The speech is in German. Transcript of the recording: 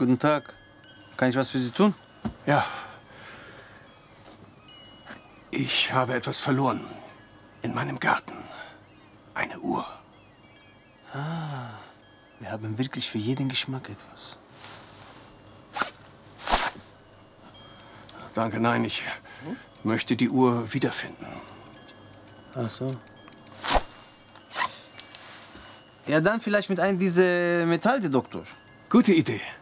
Guten Tag. Kann ich was für Sie tun? Ja. Ich habe etwas verloren. In meinem Garten. Eine Uhr. Ah, wir haben wirklich für jeden Geschmack etwas. Danke, nein, ich möchte die Uhr wiederfinden. Ach so. Ja, dann vielleicht mit einem dieser Metalldetektor. Gute Idee.